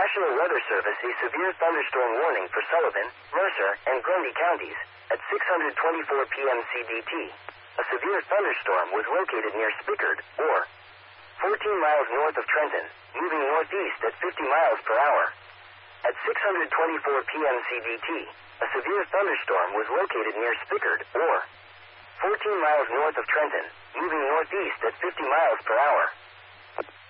National Weather Service a severe thunderstorm warning for Sullivan, Mercer, and Grundy counties. At 6:24 p.m. CDT, a severe thunderstorm was located near Spickard, or 14 miles north of Trenton, moving northeast at 50 miles per hour. At 6:24 p.m. CDT, a severe thunderstorm was located near Spickard, or 14 miles north of Trenton, moving northeast at 50 miles per hour.